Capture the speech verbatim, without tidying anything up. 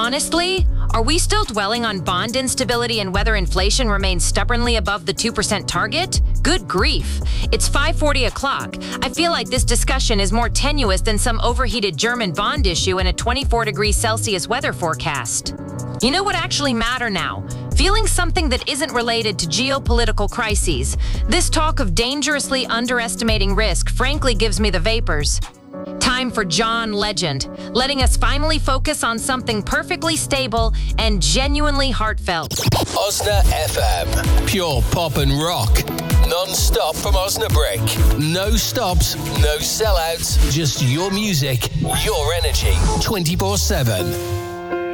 Honestly, are we still dwelling on bond instability and whether inflation remains stubbornly above the two percent target? Good grief. It's five forty o'clock. I feel like this discussion is more tenuous than some overheated German bond issue in a twenty-four degrees Celsius weather forecast. You know what actually matter now? Feeling something that isn't related to geopolitical crises. This talk of dangerously underestimating risk frankly gives me the vapors. Time for John Legend, letting us finally focus on something perfectly stable and genuinely heartfelt. Osna F M. Pure pop and rock. Non-stop from Osnabrück. No stops, no sellouts, just your music, your energy, twenty-four seven.